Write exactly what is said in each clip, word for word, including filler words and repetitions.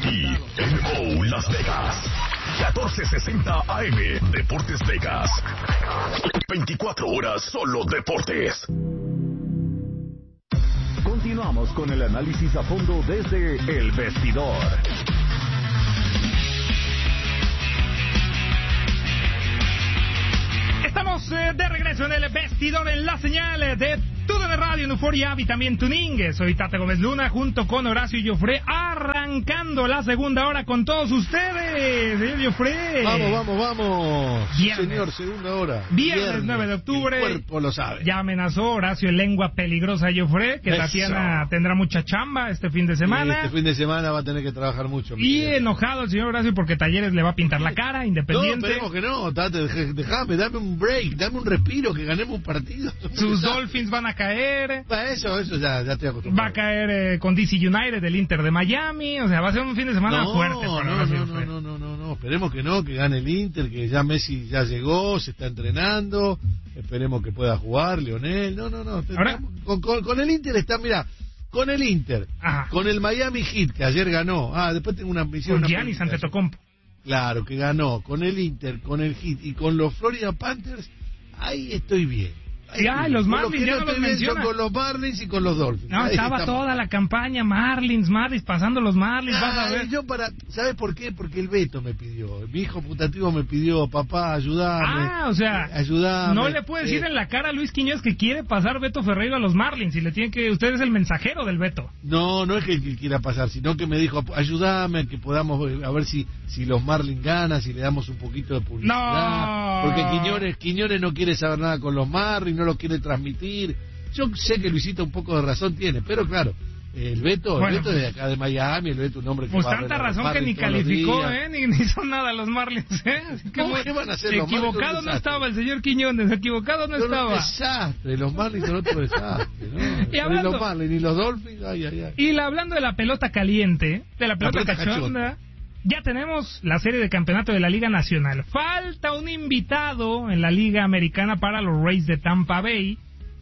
aquí en O Las Vegas. catorce sesenta A M Deportes Vegas. veinticuatro horas solo deportes. Continuamos con el análisis a fondo desde El Vestidor. Estamos eh, de regreso en El Vestidor, en la señal de T U D N Radio, en Euphoria App y también Tuning. Soy Tate Gómez Luna, junto con Horacio Joffre, arrancando la segunda hora con todos ustedes, señor Joffre. Vamos, vamos, vamos. Viernes. Señor, segunda hora. Viernes, Viernes nueve de octubre. El cuerpo lo sabe. Ya amenazó Horacio en lengua peligrosa Joffre, que Eso. Tatiana tendrá mucha chamba este fin de semana. Sí, este fin de semana va a tener que trabajar mucho. Y enojado el señor Horacio porque Talleres le va a pintar la cara, Independiente. No, esperemos que no, Tate, déjame, dame un break, dame un respiro, que ganemos un partido. Sus Dolphins van a caer. Para eso, eso ya, ya estoy acostumbrado. Va a caer eh, con D C United, el Inter de Miami. O sea, va a ser un fin de semana no, fuerte. No, no, no, no, no, no, no, no, esperemos que no, que gane el Inter, que ya Messi ya llegó, se está entrenando. Esperemos que pueda jugar, Lionel. No, no, no. Ahora, con, con, con el Inter está, mira, con el Inter, ajá. Con el Miami Heat, que ayer ganó. Ah, después tengo una misión. Con Giannis Antetokounmpo. Claro, que ganó. Con el Inter, con el Heat y con los Florida Panthers, ahí estoy bien. Ya, los Marlins ya no los menciona. Con los Marlins y con los Dolphins. No, ahí estaba estamos. Toda la campaña Marlins, Marlins, pasando los Marlins, Ah, vas a ver. Yo para, ¿sabes por qué? Porque el Beto me pidió, mi hijo putativo me pidió, papá, ayúdame. Ah, o sea, eh, ayúdame. no le puede decir eh, en la cara a Luis Quiñones que quiere pasar Beto Ferreiro a los Marlins y le tiene que, usted es el mensajero del Beto. No, no es que él quiera pasar, sino que me dijo, ayúdame, que podamos a ver si si los Marlins ganan, si le damos un poquito de publicidad. No. Porque Quiñones, Quiñones no quiere saber nada con los Marlins, no lo quiere transmitir. Yo sé que Luisito un poco de razón tiene, pero claro, el Beto, bueno, el Beto es de acá de Miami, el Beto un hombre que pues va a tanta ver a los razón que Marlins ni todos los calificó, días. eh, ni, ni hizo nada los Marlins, eh. Así que, ¿Cómo que van a hacer los Marlins? equivocado Un no desastre. estaba el señor Quiñones, equivocado no Son estaba. un desastre, los Marlins son otro desastre, ¿no? Y hablando- Ni los Marlins, ni los Dolphins, ay, ay, ay. Y la, hablando de la pelota caliente, de la pelota, La pelota cachonda, ya tenemos la serie de campeonato de la Liga Nacional. Falta un invitado en la Liga Americana para los Rays de Tampa Bay,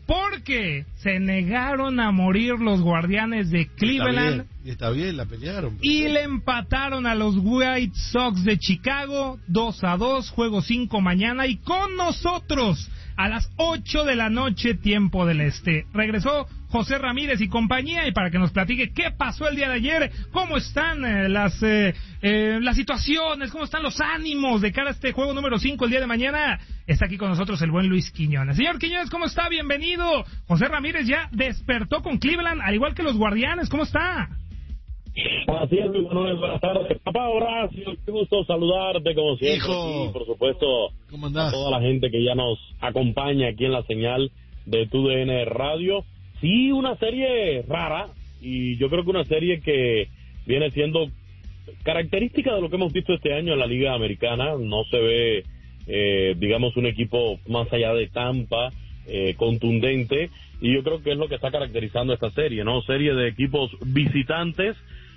porque se negaron a morir los Guardianes de Cleveland. Está bien, y está bien, la pelearon. Y le empataron a los White Sox de Chicago dos a dos, juego cinco mañana, y con nosotros a las ocho de la noche, tiempo del este. Regresó José Ramírez y compañía, y para que nos platique qué pasó el día de ayer, cómo están eh, las eh, eh, las situaciones, cómo están los ánimos de cara a este juego número cinco el día de mañana, está aquí con nosotros el buen Luis Quiñones. Señor Quiñones, ¿cómo está? Bienvenido. José Ramírez ya despertó con Cleveland, al igual que los Guardianes, ¿cómo está? Así es, Luis Manuel, buenas tardes. Papá Horacio, qué gusto saludarte como siempre. Hijo. Y por supuesto, ¿Cómo andás? a toda la gente que ya nos acompaña aquí en la señal de T U D N Radio. Sí, una serie rara, y yo creo que una serie que viene siendo característica de lo que hemos visto este año en la Liga Americana. No se ve, eh, digamos, un equipo más allá de Tampa, eh, contundente, y yo creo que es lo que está caracterizando esta serie, ¿no? Serie de equipos visitantes,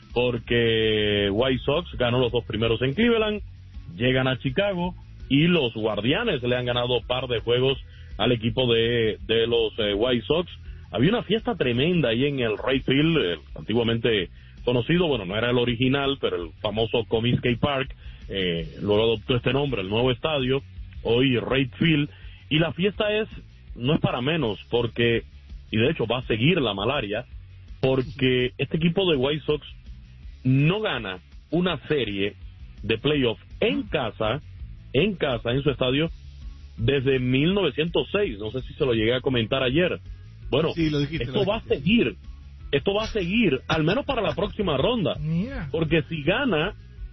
porque White Sox ganó los dos primeros en Cleveland, llegan a Chicago, y los Guardianes le han ganado par de juegos al equipo de, de los eh, White Sox. Había una fiesta tremenda ahí en el Wright Field, eh, antiguamente conocido, bueno, no era el original, pero el famoso Comiskey Park, eh, luego adoptó este nombre, el nuevo estadio, hoy Wright Field, y la fiesta es, no es para menos, porque, y de hecho va a seguir la malaria, porque este equipo de White Sox no gana una serie de playoff en casa, en casa, en su estadio, desde mil novecientos seis, no sé si se lo llegué a comentar ayer. Bueno, Sí, lo dijiste, esto lo va a dijiste. seguir, esto va a seguir, al menos para la próxima ronda, Mira. porque si gana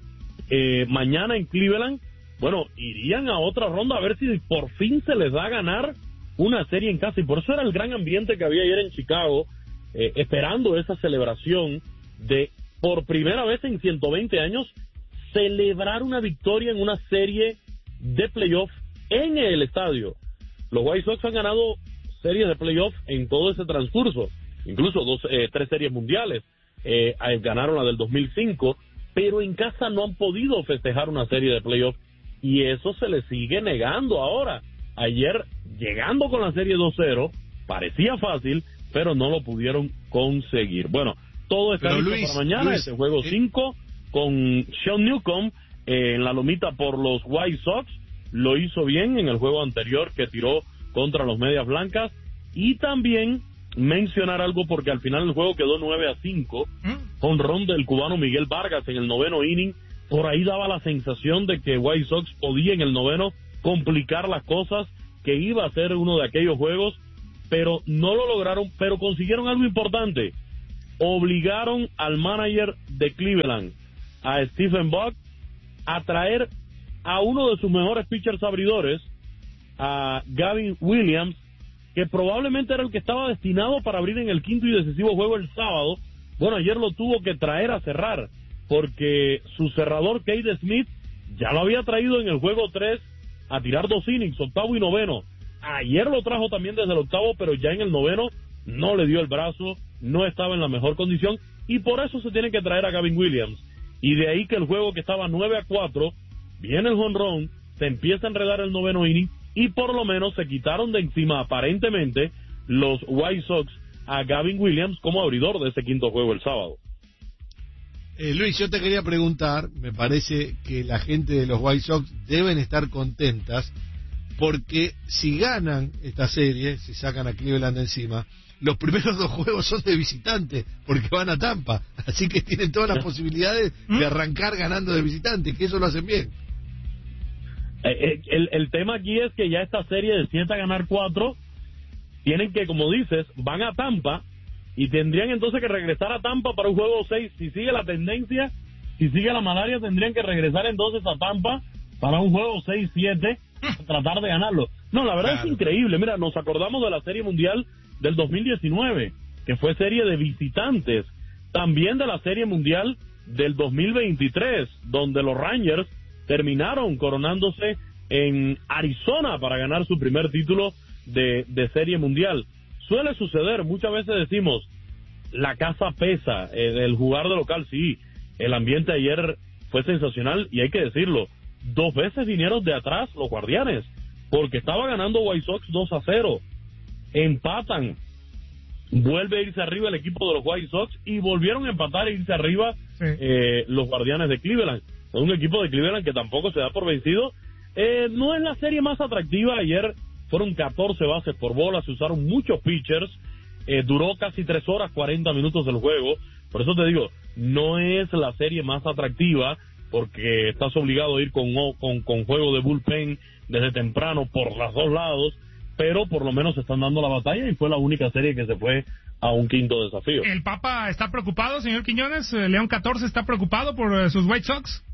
eh, mañana en Cleveland, bueno, irían a otra ronda a ver si por fin se les da a ganar una serie en casa, y por eso era el gran ambiente que había ayer en Chicago, eh, esperando esa celebración de, por primera vez en ciento veinte años, celebrar una victoria en una serie de playoff en el estadio. Los White Sox han ganado series de playoff en todo ese transcurso, incluso dos, eh, tres series mundiales, eh, ganaron la del dos mil cinco, pero en casa no han podido festejar una serie de playoff, y eso se les sigue negando ahora. Ayer, llegando con la serie dos cero, parecía fácil, pero no lo pudieron conseguir. Bueno, todo está Pero listo Luis, para mañana, Luis, este juego eh, cinco, con Sean Newcomb eh, en la lomita por los White Sox. Lo hizo bien en el juego anterior que tiró contra los Medias Blancas. Y también mencionar algo porque al final el juego quedó nueve a cinco, jonrón del cubano Miguel Vargas en el noveno inning. Por ahí daba la sensación de que White Sox podía en el noveno complicar las cosas, que iba a ser uno de aquellos juegos, pero no lo lograron, pero consiguieron algo importante. Obligaron al manager de Cleveland, a Stephen Buck, a traer a uno de sus mejores pitchers abridores, a Gavin Williams, que probablemente era el que estaba destinado para abrir en el quinto y decisivo juego el sábado. Bueno, ayer lo tuvo que traer a cerrar, porque su cerrador Cade Smith ya lo había traído en el juego tres a tirar dos innings, octavo y noveno. Ayer lo trajo también desde el octavo, pero ya en el noveno no le dio el brazo, no estaba en la mejor condición, y por eso se tiene que traer a Gavin Williams. Y de ahí que el juego que estaba nueve a cuatro, viene el jonrón, se empieza a enredar el noveno inning, y por lo menos se quitaron de encima, aparentemente, los White Sox a Gavin Williams como abridor de ese quinto juego el sábado. Eh, Luis, yo te quería preguntar, me parece que la gente de los White Sox deben estar contentas, porque si ganan esta serie, si sacan a Cleveland de encima, los primeros dos juegos son de visitante, porque van a Tampa, así que tienen todas las posibilidades de arrancar ganando de visitante, que eso lo hacen bien. Eh, el, el tema aquí es que ya esta serie de siete a ganar cuatro, tienen que, como dices, van a Tampa, y tendrían entonces que regresar a Tampa para un juego seis. Si sigue la tendencia, si sigue la malaria, tendrían que regresar entonces a Tampa para un juego seis siete, tratar de ganarlo. No, la verdad claro. Es increíble. Mira, nos acordamos de la Serie Mundial del dos mil diecinueve, que fue serie de visitantes. También de la Serie Mundial del dos mil veintitrés, donde los Rangers terminaron coronándose en Arizona para ganar su primer título de, de Serie Mundial. Suele suceder, muchas veces decimos, la casa pesa, el, el jugar de local, sí, el ambiente ayer fue sensacional, y hay que decirlo, dos veces vinieron de atrás los Guardianes, porque estaba ganando White Sox dos a cero, empatan, vuelve a irse arriba el equipo de los White Sox, y volvieron a empatar e irse arriba sí. eh, los Guardianes de Cleveland. Es un equipo de Cleveland que tampoco se da por vencido. Eh, no es la serie más atractiva. Ayer fueron catorce bases por bola, se usaron muchos pitchers, eh, duró casi tres horas cuarenta minutos el juego. Por eso te digo, no es la serie más atractiva, porque estás obligado a ir con, con, con juego de bullpen desde temprano por los dos lados, pero por lo menos están dando la batalla, y fue la única serie que se fue a un quinto desafío. ¿El Papa está preocupado, señor Quiñones? ¿León catorce está preocupado por uh, sus White Sox?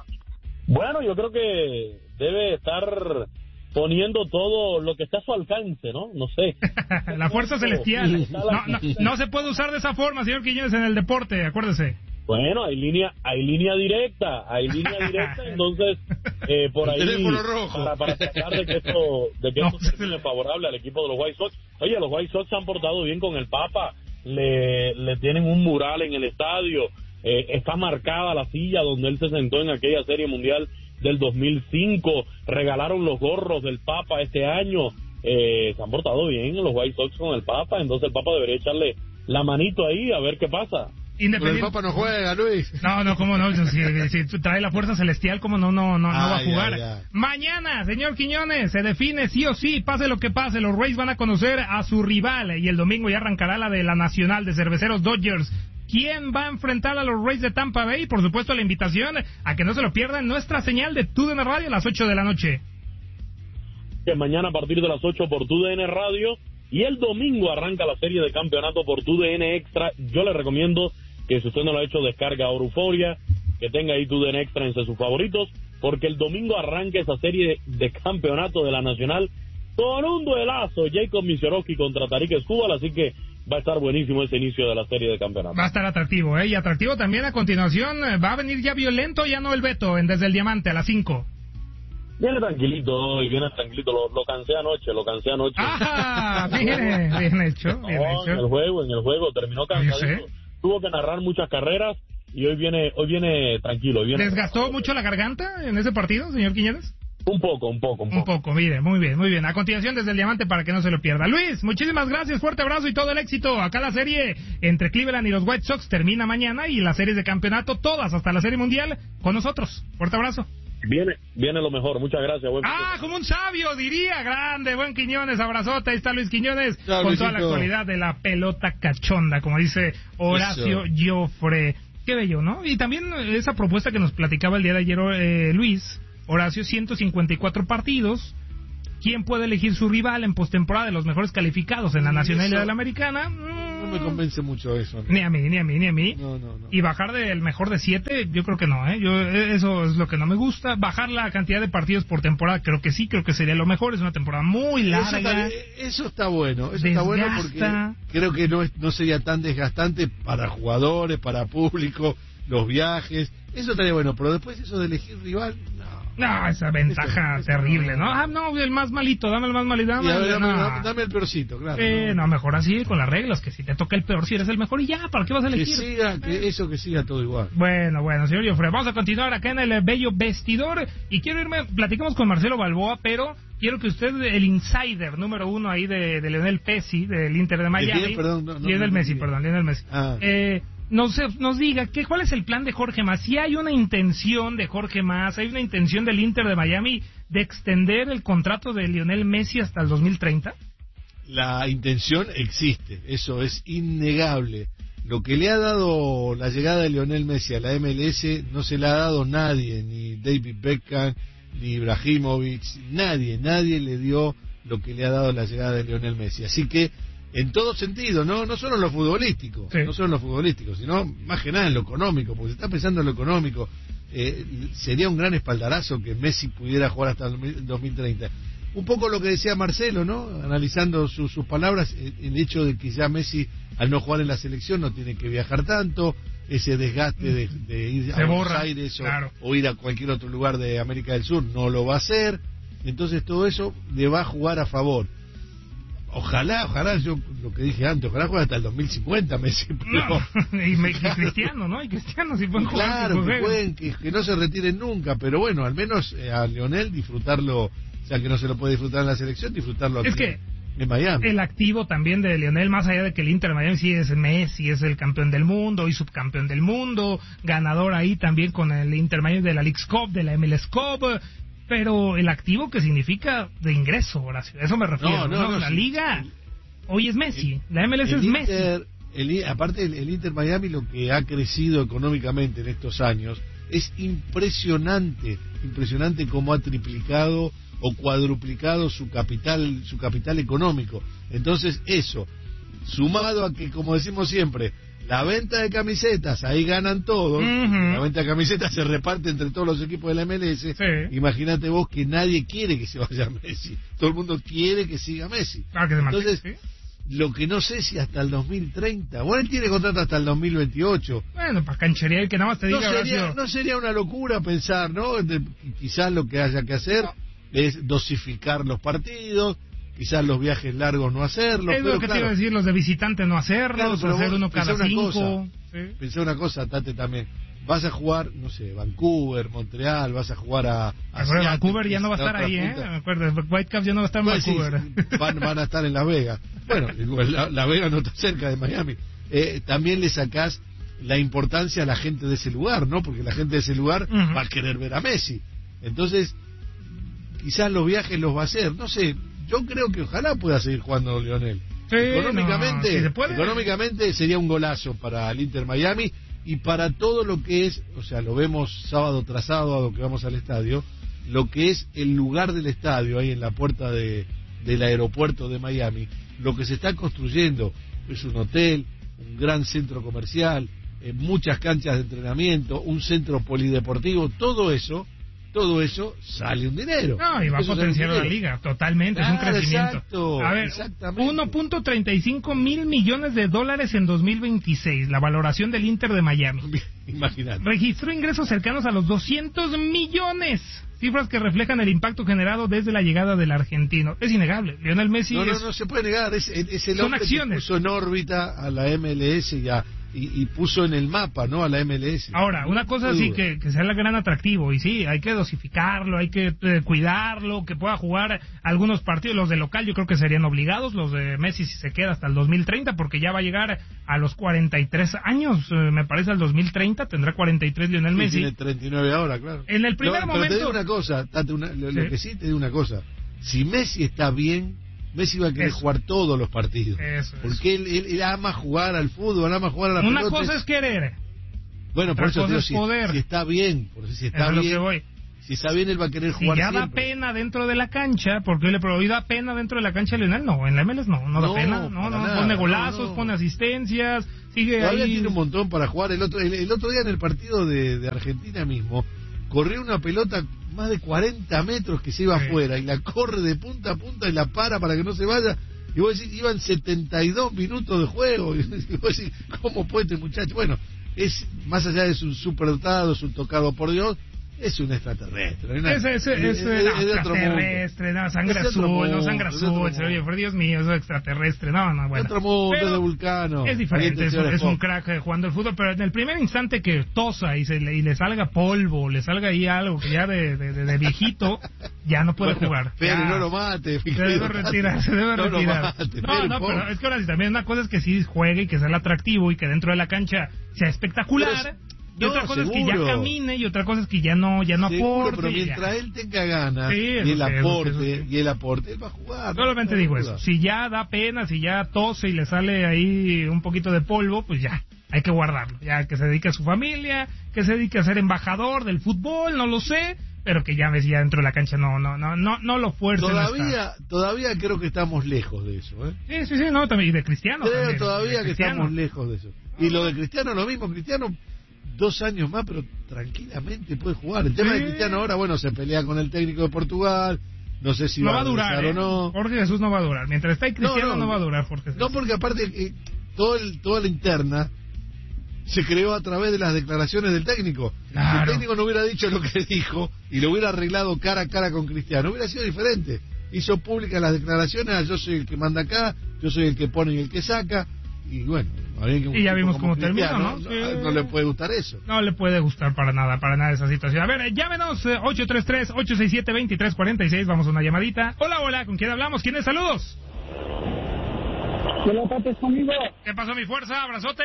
Bueno, yo creo que debe estar poniendo todo lo que está a su alcance, ¿no? No sé. La fuerza celestial. No, no, no se puede usar de esa forma, señor Quiñones, en el deporte, acuérdese. Bueno, hay línea, hay línea directa, hay línea directa, entonces eh, por ahí para, para tratar de que esto, de que no, esto termine favorable al equipo de los White Sox. Oye, los White Sox se han portado bien con el Papa, le, le tienen un mural en el estadio, eh, está marcada la silla donde él se sentó en aquella Serie Mundial del dos mil cinco, regalaron los gorros del Papa este año, eh, se han portado bien los White Sox con el Papa, entonces el Papa debería echarle la manito ahí a ver qué pasa. Pero el Papa no juega, Luis. No, no, cómo no, si, si trae la fuerza celestial, cómo no, no, no, no va a jugar. Ay, ay. Mañana, señor Quiñones, se define sí o sí, pase lo que pase, los Rays van a conocer a su rival, y el domingo ya arrancará la de la Nacional de Cerveceros Dodgers. ¿Quién va a enfrentar a los Rays de Tampa Bay? Por supuesto, la invitación a que no se lo pierdan, nuestra señal de T U D N Radio a las ocho de la noche. Que mañana a partir de las ocho por T U D N Radio, y el domingo arranca la serie de campeonato por T U D N Extra. Yo le recomiendo que si usted no lo ha hecho, descarga ahora Euforia, que tenga ahí T U D N Extra entre sus favoritos, porque el domingo arranca esa serie de, de campeonato de la Nacional con un duelazo, Jacob Misiorowski contra Tarik Skubal, así que va a estar buenísimo ese inicio de la serie de campeonato. Va a estar atractivo, ¿eh? Y atractivo también a continuación, va a venir ya violento, ya no el Beto, en Desde el Diamante a las cinco. Viene tranquilito hoy, viene tranquilito, lo, lo cansé anoche, lo cansé anoche. ¡Ah! Bien, bien hecho, bien no, hecho. En el juego, en el juego, terminó cansadito. Tuvo que narrar muchas carreras y hoy viene hoy viene tranquilo. Hoy viene ¿Desgastó mucho la garganta en ese partido, señor Quiñones? Un poco, un poco, un poco. Un poco, mire, muy bien, muy bien. A continuación, desde el Diamante para que no se lo pierda. Luis, muchísimas gracias, fuerte abrazo y todo el éxito. Acá la serie entre Cleveland y los White Sox termina mañana y las series de campeonato, todas hasta la Serie Mundial, con nosotros. Fuerte abrazo. Viene, viene lo mejor, muchas gracias. Buen ah, como un sabio, diría, grande, buen Quiñones, abrazote, ahí está Luis Quiñones, Chao, con Luisito. toda la actualidad de la pelota cachonda, como dice Horacio Eso. Joffre. Qué bello, ¿no? Y también esa propuesta que nos platicaba el día de ayer eh, Luis, Horacio, ciento cincuenta y cuatro partidos. ¿Quién puede elegir su rival en postemporada de los mejores calificados en la Nacionalidad Eso de la Americana? No me convence mucho eso. Ni a mí, ni a mí, ni a mí. No, no, no. Y bajar del mejor de siete, yo creo que no, ¿eh? Yo, eso es lo que no me gusta. Bajar la cantidad de partidos por temporada, creo que sí, creo que sería lo mejor. Es una temporada muy Eso larga. está, eso está bueno, eso está bueno porque Desgasta. creo que no, es- no sería tan desgastante para jugadores, para público, los viajes. Eso estaría bueno, pero después eso de elegir rival, no. No, esa ventaja Eso- eso terrible, no. ¿no? Ah, no, el más malito, dame el más malito, dame, Y a ver, el- dame, no. dame- dame el peorcito, claro. Eh, no, mejor así, con las reglas, que si te toca el peor, si eres el mejor y ya, ¿para qué vas a que elegir? siga, que eso que siga todo igual. Bueno, bueno, señor Joffre, vamos a continuar acá en el eh, bello vestidor y quiero irme, platicamos con Marcelo Balboa, pero quiero que usted, el insider número uno ahí de, de Lionel Messi, del Inter de Miami, quién? Perdón, no, no, Lionel no, Messi, no, perdón, Lionel Messi, Ah. eh, nos, nos diga que, cuál es el plan de Jorge Mas, si hay una intención de Jorge Mas, hay una intención del Inter de Miami de extender el contrato de Lionel Messi hasta el dos mil treinta. La intención existe, eso es innegable. Lo que le ha dado la llegada de Lionel Messi a la M L S no se la ha dado nadie, ni David Beckham, ni Ibrahimovic, nadie, nadie le dio lo que le ha dado la llegada de Lionel Messi. Así que, en todo sentido, no no solo en lo futbolístico, Sí. no solo en lo futbolístico, sino más que nada en lo económico, porque se está pensando en lo económico. Eh, sería un gran espaldarazo que Messi pudiera jugar hasta el dos mil treinta. Un poco lo que decía Marcelo, ¿no? Analizando su- sus palabras, el, el hecho de que ya Messi, al no jugar en la selección, no tiene que viajar tanto, ese desgaste de, de ir Se a borra, Buenos Aires o, claro. o ir a cualquier otro lugar de América del Sur, no lo va a hacer. Entonces todo eso le va a jugar a favor. Ojalá, ojalá, yo lo que dije antes, ojalá juegue hasta el dos mil cincuenta Messi. Pero, No, y, me- y Cristiano, ¿no? Y Cristiano, si pueden jugar, claro, pues que, jueguen. pueden, que, que no se retiren nunca, pero bueno, al menos eh, a Lionel disfrutarlo, o sea, que no se lo puede disfrutar en la selección, disfrutarlo aquí Es que en Miami. el activo también de Lionel, más allá de que el Inter de Miami sí es Messi, es el campeón del mundo y subcampeón del mundo, ganador ahí también con el Inter Miami de la Leagues Cup, de la M L S Cup, pero el activo que significa de ingreso, Horacio, a eso me refiero, No, no, ¿no? no, La sí. liga hoy es Messi, la M L S El es Messi. Inter, el I- aparte el, el Inter Miami, lo que ha crecido económicamente en estos años es impresionante, impresionante cómo ha triplicado o cuadruplicado su capital, su capital económico. Entonces eso, sumado a que, como decimos siempre, la venta de camisetas, ahí ganan todos, Ujú. la venta de camisetas se reparte entre todos los equipos de la M L S. Sí. Imagínate vos que nadie quiere que se vaya Messi, todo el mundo quiere que siga Messi. Ah, que se mantenga, Entonces, ¿sí? lo que no sé si hasta el dos mil treinta, bueno, él tiene contrato hasta el dos mil veintiocho. Bueno, para cancherear, que nada más te No diga, sería, Horacio. no sería una locura pensar, ¿no? De- quizás lo que haya que hacer es dosificar los partidos, quizás los viajes largos no hacerlos. Es pero lo que te claro, iba a decir, los de visitante no hacerlos, Claro, pero hacer vos uno pensá cada una cinco. cosa. ¿sí? Pensé una cosa, Tate, también. Vas a jugar, no sé, Vancouver, Montreal, vas a jugar a... a Acuérdate, Seattle, Vancouver que ya es no va a la estar otra ahí, ¿eh? punta. Me acuerdo, Whitecaps ya no va a estar en Pues sí, Vancouver. van, van a estar en Las Vegas. Bueno, igual la, la Vega no está cerca de Miami. Eh, también le sacás la importancia a la gente de ese lugar, ¿no? Porque la gente de ese lugar Ujú. va a querer ver a Messi. Entonces, quizás los viajes los va a hacer. No sé, yo creo que ojalá pueda seguir jugando Lionel. Sí, económicamente, no, si se puede. económicamente sería un golazo para el Inter Miami y para todo lo que es, o sea, lo vemos sábado tras sábado que vamos al estadio, lo que es el lugar del estadio ahí en la puerta de, del aeropuerto de Miami, lo que se está construyendo es un hotel, un gran centro comercial, eh, muchas canchas de entrenamiento, un centro polideportivo, todo eso, todo eso sale un dinero. No, y va a Eso sale un potenciar la dinero. liga, totalmente, es un Claro, crecimiento. exacto, a ver, exactamente. uno punto treinta y cinco mil millones de dólares en dos mil veintiséis, la valoración del Inter de Miami. Imagínate. Registró ingresos cercanos a los doscientos millones, cifras que reflejan el impacto generado desde la llegada del argentino. Es innegable, Lionel Messi No, no, es... no se puede negar, es, es el Son hombre acciones. que puso en órbita a la M L S y a, y, y puso en el mapa, ¿no?, a la M L S. Ahora, una cosa sí que, que sea el gran atractivo, y sí, hay que dosificarlo, hay que eh, cuidarlo, que pueda jugar algunos partidos. Los de local yo creo que serían obligados, los de Messi si se queda hasta el dos mil treinta, porque ya va a llegar a los cuarenta y tres años, eh, me parece, al dos mil treinta, tendrá cuarenta y tres Lionel sí, Messi. Tiene treinta y nueve ahora, claro. En el primer no, momento... Pero te digo una cosa, Tate, una, lo, sí. lo que sí te digo una cosa, si Messi está bien, Messi va a querer eso. jugar todos los partidos. Eso, porque eso. Él, él, él ama jugar al fútbol, ama jugar a la Una pelota. cosa es querer. Bueno, por otra eso cosa digo, es si, poder. si está bien, por eso si está Eso es lo bien, que voy. si está bien él va a querer Si jugar ya siempre. da pena dentro de la cancha, porque le probó y da pena dentro de la cancha Lionel, no, en la M L S no, no da No, pena, no, para no, nada, pone golazos, no, no. pone asistencias, sigue Todavía ahí. tiene un montón para jugar. El otro, el, el otro día en el partido de, de Argentina mismo, corrió una pelota más de cuarenta metros que se iba Sí. afuera y la corre de punta a punta y la para para que no se vaya. Y vos decís, iban setenta y dos minutos de juego. Y vos decís, ¿cómo puede este muchacho? Bueno, es más allá de su superdotado, su tocado por Dios, es un extraterrestre. Una, Ese, ese, es, ese, es- no, es de otro mundo. extraterrestre, no, sangre Es de otro azul, mundo, no, sangre es de otro azul, mundo. por Dios mío, eso es extraterrestre, no, no, bueno. De otro mundo, Pero es de Vulcano. es diferente, es, un- Valiente es un Fox. crack eh, jugando el fútbol, pero en el primer instante que tosa y, se le, y le salga polvo, le salga ahí algo que ya de, de, de, de viejito, ya no puede Bueno, jugar. Pero Ya. no lo mate. Se debe retirar, se debe no lo retirar. mate, no, Pere, no, por- pero es que ahora sí, también una cosa es que sí juegue y que sea el atractivo y que dentro de la cancha sea espectacular. Pero es- y otra no, cosa es que ya seguro. camine y otra cosa es que ya no, ya no Seguro, aporte. pero y ya. mientras él tenga ganas Sí, y eso el sí, eso sí, aporte, eso sí. y el aporte, él va a jugar. Solamente no digo duda. eso. Si ya da pena, si ya tose y le sale ahí un poquito de polvo, pues ya, hay que guardarlo. Ya que se dedique a su familia, que se dedique a ser embajador del fútbol, no lo sé, pero que ya ves ya dentro de la cancha no, no, no, no, no lo fuercen. Todavía, todavía creo que estamos lejos de eso, ¿eh? Sí, sí, sí, no, también, y de Cristiano. Creo también, todavía de que Cristiano. estamos lejos de eso. Y lo de Cristiano lo mismo, Cristiano dos años más, pero tranquilamente puede jugar. El tema Sí. de Cristiano ahora, bueno, se pelea con el técnico de Portugal, no sé si No va, va a durar, regresar ¿eh? o no. Jorge Jesús no va a durar. Mientras está ahí Cristiano no, va a durar Jorge Jesús. No, porque aparte eh, todo el, toda la interna se creó a través de las declaraciones del técnico. Claro. Si el técnico no hubiera dicho lo que dijo y lo hubiera arreglado cara a cara con Cristiano, hubiera sido diferente. Hizo públicas las declaraciones, ah, yo soy el que manda acá, yo soy el que pone y el que saca, y bueno, alguien que un Y ya tipo vimos como cómo terminó, Cristiano, ¿no? No, Sí. no le puede gustar eso. No le puede gustar para nada, para nada esa situación. A ver, eh, llámenos, eh, ocho tres tres, ocho seis siete, dos tres cuatro seis, vamos a una llamadita. Hola, hola, ¿con quién hablamos? ¿Quién es? Saludos. Hola, Pates, conmigo. ¿Qué pasó, mi fuerza? Abrazote.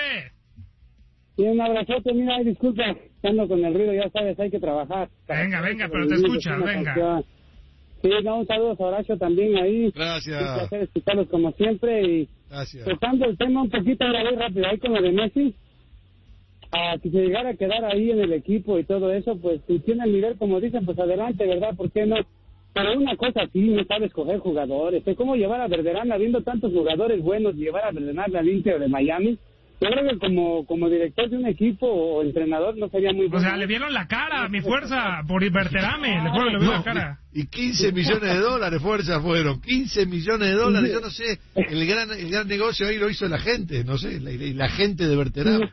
Y un abrazote, mira, ay, disculpa, ando con el ruido, ya sabes, hay que trabajar. Venga, venga, pero te escucha, venga. Sí, no, un saludo a Horacio también ahí. Gracias. Un placer escucharlos como siempre y Gracias. tocando el tema un poquito, ahora voy rápido, ahí con lo de Messi. Ah, si se llegara a quedar ahí en el equipo y todo eso, pues si tiene el nivel, como dicen, pues adelante, ¿verdad? ¿Por qué no? Pero una cosa sí, no sabe escoger jugadores. Es como llevar a Verderame, habiendo tantos jugadores buenos, llevar a Verderame al Inter de Miami. Yo creo que como, como director de un equipo o entrenador no sería muy O bueno. sea, le vieron la cara, mi fuerza, por Verterame, le fueron, le vieron la cara. Y, y quince millones de dólares fuerza fueron, quince millones de dólares, yo no sé, el gran el gran negocio ahí lo hizo la gente, no sé, la, la gente de Verterame.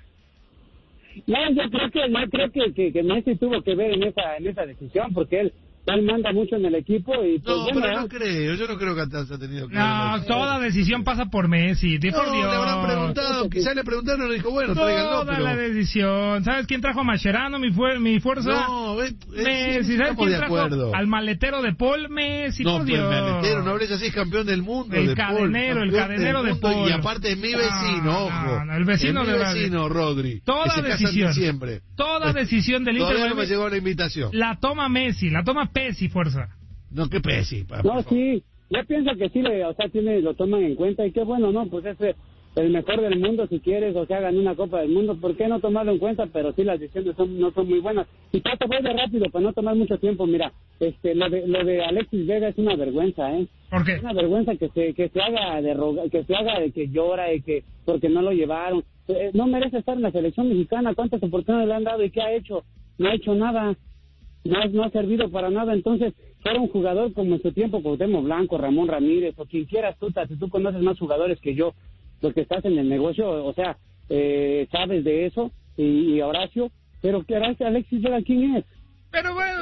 No, yo creo que yo creo que, que, que Messi tuvo que ver en esa en esa decisión porque él él manda mucho en el equipo y pues, No, bueno, pero no creo, yo no creo que haya tenido que No, ver. toda decisión pasa por Messi, di por No, Dios. le habrán preguntado, quizás le preguntaron y dijo, bueno, tráiganlo, Toda pero... la decisión. ¿Sabes quién trajo a Mascherano, mi, fu mi fuerza? No, ve, ve, Messi. sí, ¿Sabes estamos quién de trajo acuerdo. al maletero de Paul? Messi, No, por pues el Dios. maletero, no hables así, es campeón del mundo. El de cadenero, Paul, el campeón cadenero del de mundo, Paul. Y aparte es mi vecino, No, ojo. no, no, el vecino es mi de Rodri. vecino, Rodri. Toda que se casan decisión. en diciembre. Toda decisión del Inter Todavía no Miami me llegó la invitación. la toma Messi, la toma Pessi, fuerza. No, qué pesi. pa- por no, favor. sí, yo pienso que sí, le, o sea, tiene, lo toman en cuenta y qué bueno, ¿no? Pues es eh, el mejor del mundo si quieres, o sea, hagan una Copa del Mundo, ¿por qué no tomarlo en cuenta? Pero sí, las decisiones son, no son muy buenas. Y Pato, voy de rápido para no tomar mucho tiempo, mira, este, lo de, lo de Alexis Vega es una vergüenza, ¿eh? ¿Por qué? Es una vergüenza que se, que se haga de roga, que se haga de que llora, de que, porque no lo llevaron. Eh, no merece estar en la selección mexicana, ¿cuántas oportunidades le han dado y qué ha hecho? No ha hecho nada. No, no ha servido para nada, entonces fuera un jugador como en su tiempo Cuauhtémoc Blanco, Ramón Ramírez o quien quieras tú, si tú conoces más jugadores que yo, porque estás en el negocio, o sea, eh, sabes de eso, y, y Horacio, pero que Alexis Vega, ¿quién es? Pero bueno,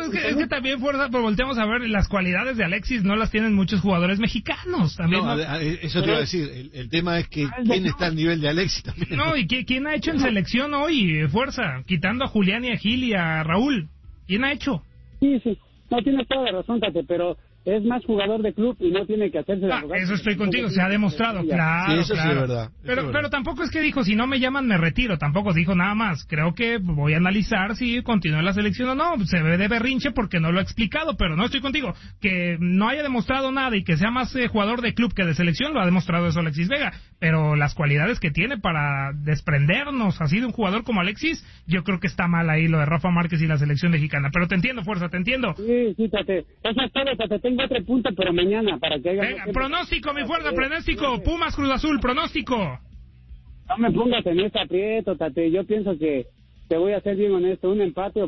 es que, es que también, fuerza, pero volteamos a ver, las cualidades de Alexis no las tienen muchos jugadores mexicanos. También, no, ¿no? a- a- eso te iba a decir. El, el tema es que quién está al nivel de Alexis también. No, ¿y qui- quién ha hecho en selección hoy, eh, fuerza? Quitando a Julián y a Gil y a Raúl. ¿Quién ha hecho? Sí, sí. No, tienes toda la razón, Tate, pero es más jugador de club y no tiene que hacerse de Ah, abogado. eso estoy contigo, se ha demostrado, claro, Sí, eso sí claro. es verdad, eso Pero, es verdad. pero tampoco es que dijo, si no me llaman me retiro, tampoco dijo nada más. Creo que voy a analizar si continúa en la selección o no. Se ve de berrinche porque no lo ha explicado, pero no estoy contigo. Que no haya demostrado nada y que sea más eh, jugador de club que de selección, lo ha demostrado eso Alexis Vega. Pero las cualidades que tiene para desprendernos así de un jugador como Alexis, yo creo que está mal ahí lo de Rafa Márquez y la selección mexicana. Pero te entiendo, fuerza, te entiendo. Sí, sí, Tate. Eso es todo, Tate. Tengo otro punto, pero mañana, para que haya... Venga, pronóstico, mi fuerza, pronóstico. Pumas Cruz Azul, pronóstico. No me pongas en este aprieto, Tate. Yo pienso que, te voy a ser bien honesto, un empate o